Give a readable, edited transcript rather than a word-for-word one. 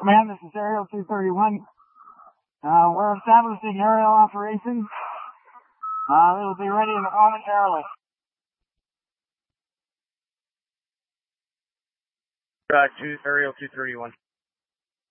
Command, this is Aerial 231. We're establishing aerial operations. It will be ready momentarily. Roger, Aerial 231.